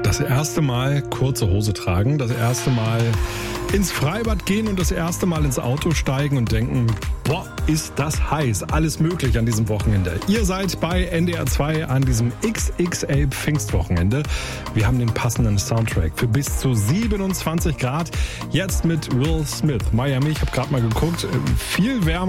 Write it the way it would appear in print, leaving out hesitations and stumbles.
Das erste Mal kurze Hose tragen, das erste Mal ins Freibad gehen und das erste Mal ins Auto steigen und denken, boah, ist das heiß. Alles möglich an diesem Wochenende. Ihr seid bei NDR 2 an diesem XXL Pfingstwochenende. Wir haben den passenden Soundtrack für bis zu 27 Grad. Jetzt mit Will Smith. Miami, ich habe gerade mal geguckt, viel wärmer